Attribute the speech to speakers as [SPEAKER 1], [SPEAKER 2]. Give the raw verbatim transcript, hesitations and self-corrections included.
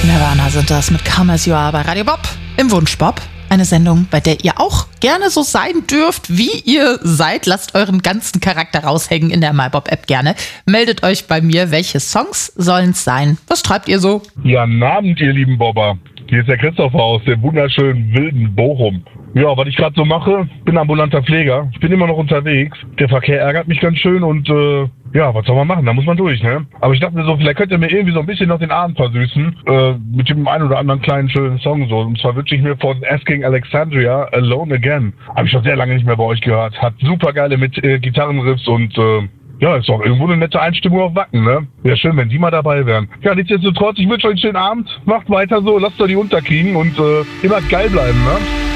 [SPEAKER 1] Nirvana sind das mit Come As You Are bei Radio Bob im Wunsch Bob. Eine Sendung, bei der ihr auch gerne so sein dürft, wie ihr seid. Lasst euren ganzen Charakter raushängen in der MyBob-App gerne. Meldet euch bei mir, welche Songs sollen es sein? Was treibt ihr so?
[SPEAKER 2] Ja, guten Abend, ihr lieben Bobber. Hier ist der Christopher aus dem wunderschönen wilden Bochum. Ja, was ich gerade so mache, bin ambulanter Pfleger. Ich bin immer noch unterwegs. Der Verkehr ärgert mich ganz schön und äh, ja, was soll man machen? Da muss man durch, ne? Aber ich dachte mir so, vielleicht könnt ihr mir irgendwie so ein bisschen noch den Abend versüßen äh, mit dem einen oder anderen kleinen schönen Song so. Und zwar wünsche ich mir von Asking Alexandria Alone Again. Habe ich schon sehr lange nicht mehr bei euch gehört. Hat super geile mit äh, Gitarrenriffs und äh, ja, ist doch irgendwo eine nette Einstimmung auf Wacken, ne? Wäre schön, wenn die mal dabei wären. Ja, nichtsdestotrotz, ich wünsche euch einen schönen Abend. Macht weiter so, lasst euch die unterkriegen und äh, immer geil bleiben, ne?